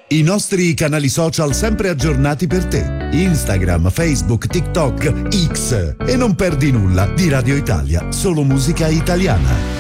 I nostri canali social sempre aggiornati per te. Instagram, Facebook, TikTok, X. E non perdi nulla di Radio Italia, solo musica italiana.